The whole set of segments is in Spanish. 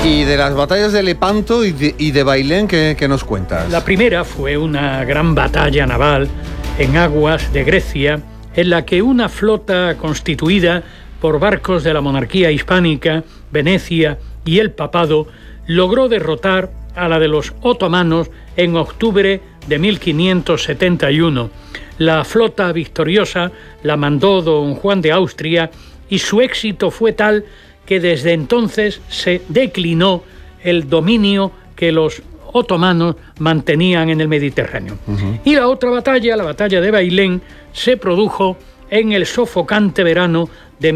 Y de las batallas de Lepanto y de Bailén, ¿qué nos cuentas? La primera fue una gran batalla naval en aguas de Grecia, en la que una flota constituida por barcos de la monarquía hispánica, Venecia y el Papado, logró derrotar a la de los otomanos en octubre de 1571. La flota victoriosa la mandó don Juan de Austria y su éxito fue tal que desde entonces se declinó el dominio que los otomanos mantenían en el Mediterráneo. Y la otra batalla, la batalla de Bailén, se produjo en el sofocante verano de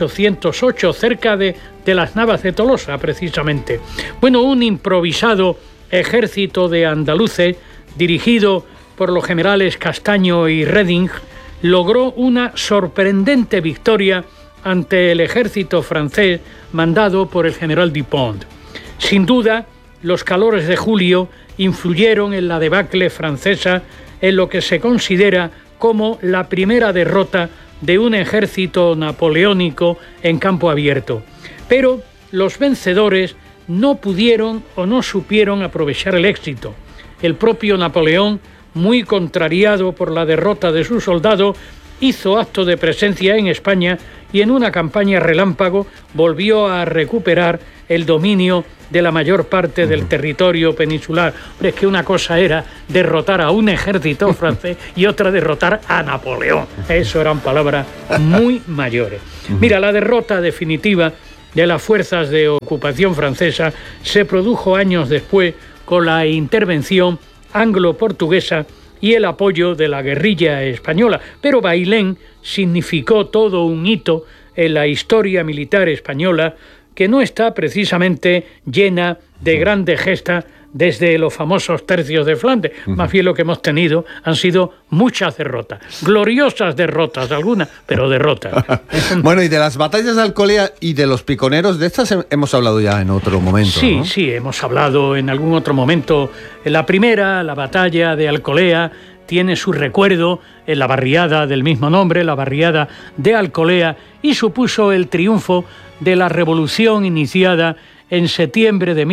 1808, cerca de las Navas de Tolosa, precisamente. Bueno, un improvisado ejército de andaluces, dirigido por los generales Castaño y Reding, logró una sorprendente victoria ante el ejército francés mandado por el general Dupont. Sin duda, los calores de julio influyeron en la debacle francesa, en lo que se considera como la primera derrota de un ejército napoleónico en campo abierto. Pero los vencedores no pudieron o no supieron aprovechar el éxito. El propio Napoleón, muy contrariado por la derrota de sus soldados, hizo acto de presencia en España y en una campaña relámpago volvió a recuperar el dominio de la mayor parte del territorio peninsular. Pero es que una cosa era derrotar a un ejército francés y otra derrotar a Napoleón. Eso eran palabras muy mayores. Mira, la derrota definitiva de las fuerzas de ocupación francesa se produjo años después con la intervención anglo-portuguesa y el apoyo de la guerrilla española. Pero Bailén significó todo un hito en la historia militar española, que no está precisamente llena de grandes gestas desde los famosos tercios de Flandes. Más bien lo que hemos tenido han sido muchas derrotas, gloriosas derrotas algunas, pero derrotas. Bueno, y de las batallas de Alcolea y de los piconeros, de estas hemos hablado ya en otro momento, Sí, ¿no? sí, hemos hablado en algún otro momento. La primera, la batalla de Alcolea, tiene su recuerdo en la barriada del mismo nombre, la barriada de Alcolea, y supuso el triunfo de la revolución iniciada en septiembre de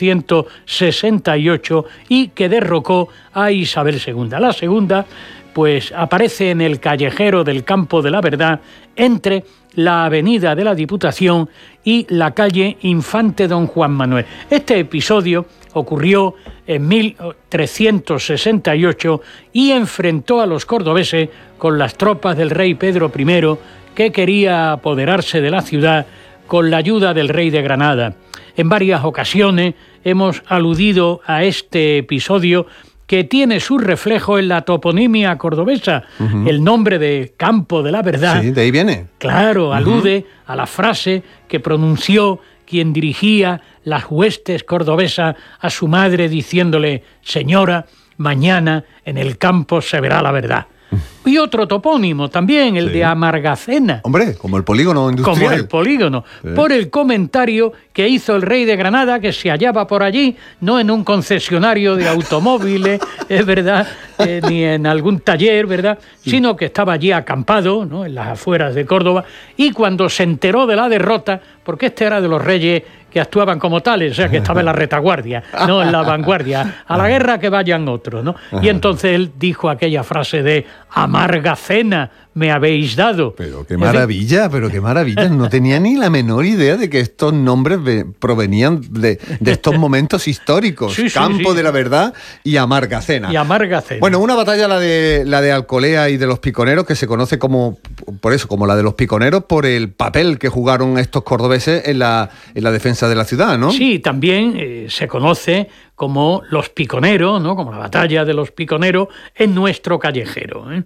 1868 y que derrocó a Isabel II. La segunda, pues, aparece en el callejero del Campo de la Verdad, entre la avenida de la Diputación y la calle Infante Don Juan Manuel. Este episodio ocurrió en 1368 y enfrentó a los cordobeses con las tropas del rey Pedro I, que quería apoderarse de la ciudad con la ayuda del rey de Granada. En varias ocasiones hemos aludido a este episodio, que tiene su reflejo en la toponimia cordobesa. El nombre de Campo de la Verdad, sí, de ahí viene. Claro, alude a la frase que pronunció quien dirigía las huestes cordobesas a su madre, diciéndole: señora, mañana en el campo se verá la verdad. Y otro topónimo también, el de Amargacena. Hombre, como el polígono industrial. Como el polígono. Sí. Por el comentario que hizo el rey de Granada, que se hallaba por allí, no en un concesionario de automóviles, es verdad, ni en algún taller, ¿verdad? Sino que estaba allí acampado, ¿no?, en las afueras de Córdoba, y cuando se enteró de la derrota, porque este era de los reyes que actuaban como tales, o sea, que estaba en la retaguardia, no en la vanguardia, a la guerra que vayan otros, ¿no? Y entonces él dijo aquella frase de: amarga cena me habéis dado. Pero qué maravilla, no tenía ni la menor idea de que estos nombres provenían de estos momentos históricos, sí, Campo de la Verdad y Amargacena. Bueno, una batalla, la de Alcolea y de los piconeros, que se conoce como la de los piconeros, por el papel que jugaron estos cordobeses en la defensa de la ciudad, ¿no? Sí, también se conoce como los piconeros, ¿no?, como la batalla de los piconeros en nuestro callejero, ¿eh?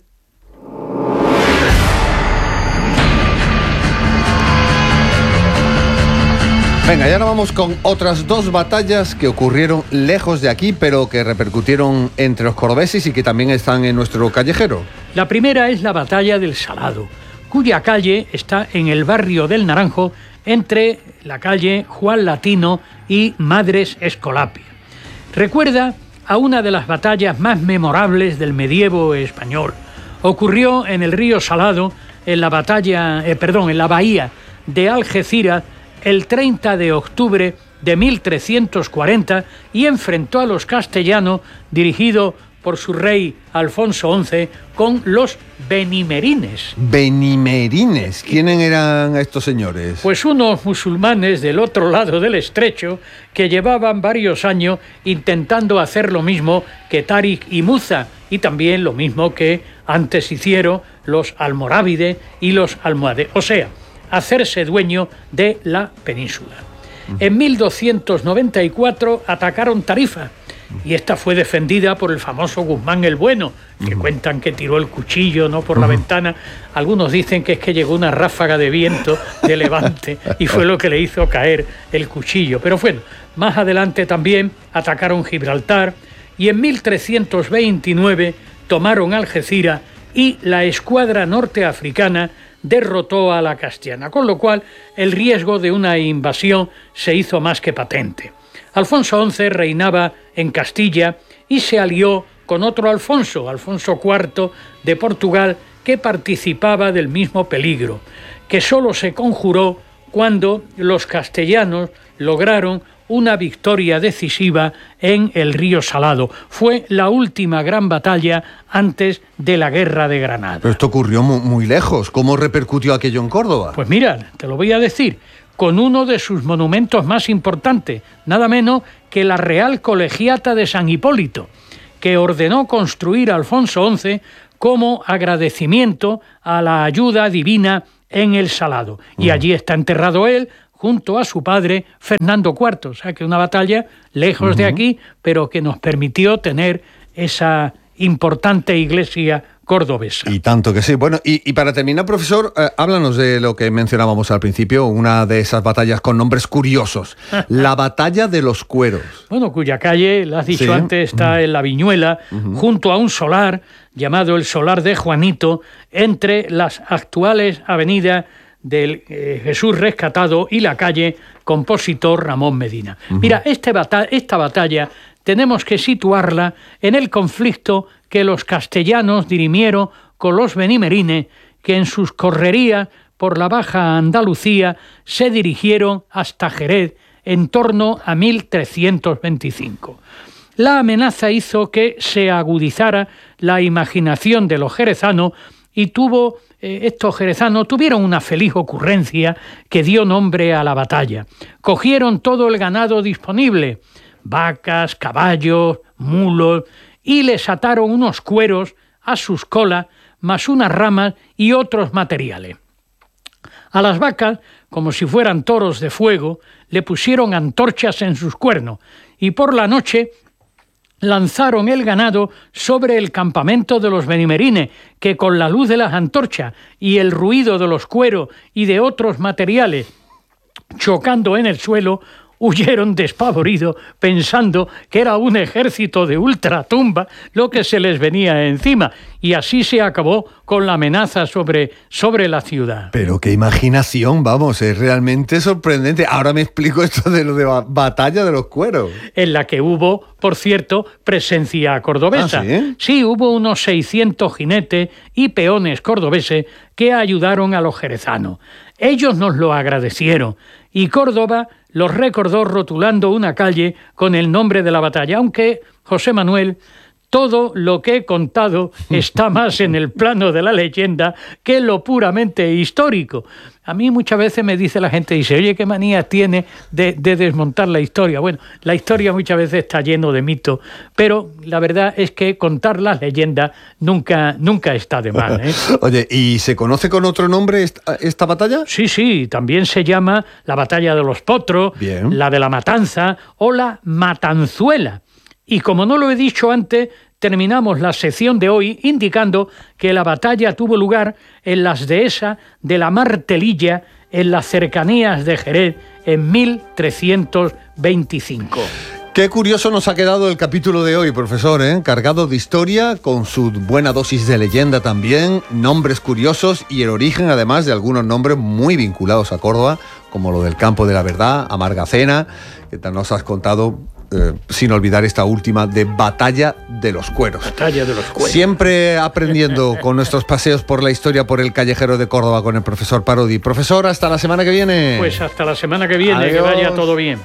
Venga, ya nos vamos con otras dos batallas que ocurrieron lejos de aquí, pero que repercutieron entre los cordobeses y que también están en nuestro callejero. La primera es la batalla del Salado, cuya calle está en el barrio del Naranjo, entre la calle Juan Latino y Madres Escolapio. Recuerda a una de las batallas más memorables del medievo español. Ocurrió en el río Salado, en la bahía de Algeciras, el 30 de octubre de 1340 y enfrentó a los castellanos, dirigido por su rey Alfonso XI, con los benimerines. ¿Benimerines? ¿Quiénes eran estos señores? Pues unos musulmanes del otro lado del estrecho que llevaban varios años intentando hacer lo mismo que Táriq y Muza, y también lo mismo que antes hicieron los almorávides y los almohades, o sea, hacerse dueño de la península. En 1294 atacaron Tarifa, y esta fue defendida por el famoso Guzmán el Bueno, que cuentan que tiró el cuchillo, ¿no?, por la ventana. Algunos dicen que es que llegó una ráfaga de viento de levante y fue lo que le hizo caer el cuchillo. Pero bueno, más adelante también atacaron Gibraltar y en 1329 tomaron Algeciras y la escuadra norteafricana derrotó a la castellana, con lo cual el riesgo de una invasión se hizo más que patente. Alfonso XI reinaba en Castilla y se alió con otro Alfonso, Alfonso IV de Portugal, que participaba del mismo peligro, que solo se conjuró cuando los castellanos lograron una victoria decisiva en el río Salado. Fue la última gran batalla antes de la Guerra de Granada. Pero esto ocurrió muy lejos. ¿Cómo repercutió aquello en Córdoba? Pues mira, te lo voy a decir, con uno de sus monumentos más importantes, nada menos que la Real Colegiata de San Hipólito, que ordenó construir a Alfonso XI como agradecimiento a la ayuda divina en el Salado. Y allí está enterrado él, junto a su padre Fernando IV. O sea que una batalla lejos de aquí, pero que nos permitió tener esa importante iglesia cordobesa. Y tanto que sí. Bueno, y para terminar, profesor, háblanos de lo que mencionábamos al principio, una de esas batallas con nombres curiosos, la Batalla de los Cueros. Bueno, cuya calle, lo has dicho antes, está en La Viñuela, junto a un solar llamado el Solar de Juanito, entre las actuales avenidas del Jesús Rescatado y la calle Compositor Ramón Medina. Mira, esta batalla tenemos que situarla en el conflicto que los castellanos dirimieron con los benimerines, que en sus correrías por la Baja Andalucía se dirigieron hasta Jerez en torno a 1325. La amenaza hizo que se agudizara la imaginación de los jerezanos y estos jerezanos tuvieron una feliz ocurrencia que dio nombre a la batalla. Cogieron todo el ganado disponible, vacas, caballos, mulos, y les ataron unos cueros a sus colas, más unas ramas y otros materiales. A las vacas, como si fueran toros de fuego, le pusieron antorchas en sus cuernos y por la noche lanzaron el ganado sobre el campamento de los benimerines, que con la luz de las antorchas y el ruido de los cueros y de otros materiales chocando en el suelo, huyeron despavoridos pensando que era un ejército de ultratumba lo que se les venía encima, y así se acabó con la amenaza sobre la ciudad. Pero qué imaginación, vamos, es realmente sorprendente. Ahora me explico esto de lo de Batalla de los Cueros. En la que hubo, por cierto, presencia cordobesa. ¿Ah, sí? Sí, hubo unos 600 jinetes y peones cordobeses que ayudaron a los jerezanos. Ellos nos lo agradecieron y Córdoba los recordó rotulando una calle con el nombre de la batalla, aunque, José Manuel, todo lo que he contado está más en el plano de la leyenda que en lo puramente histórico. A mí muchas veces me dice la gente, dice, oye, ¿qué manía tiene de desmontar la historia? Bueno, la historia muchas veces está lleno de mitos, pero la verdad es que contar las leyendas nunca está de mal, ¿eh? Oye, ¿y se conoce con otro nombre esta batalla? Sí, también se llama la Batalla de los Potros, la de la Matanza o la Matanzuela. Y como no lo he dicho antes, terminamos la sección de hoy indicando que la batalla tuvo lugar en las dehesas de la Martelilla, en las cercanías de Jerez, en 1325. Qué curioso nos ha quedado el capítulo de hoy, profesor, ¿eh? Cargado de historia, con su buena dosis de leyenda también, nombres curiosos y el origen, además, de algunos nombres muy vinculados a Córdoba, como lo del Campo de la Verdad, Amargacena, que nos has contado sin olvidar esta última de Batalla de los Cueros. Batalla de los Cueros. Siempre aprendiendo con nuestros paseos por la historia, por el callejero de Córdoba con el profesor Parodi. Profesor, hasta la semana que viene. Pues hasta la semana que viene. Adiós. Que vaya todo bien.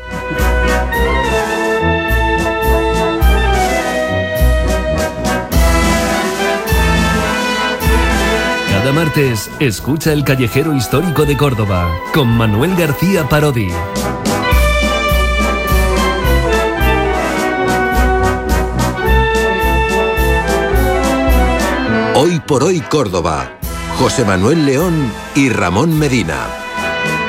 Cada martes, escucha El Callejero Histórico de Córdoba con Manuel García Parodi. Hoy por hoy Córdoba. José Manuel León y Ramón Medina.